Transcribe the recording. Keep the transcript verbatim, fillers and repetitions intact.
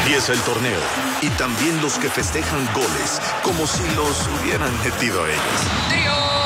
Empieza el torneo y también los que festejan goles como si los hubieran metido ellos. ¡Tío!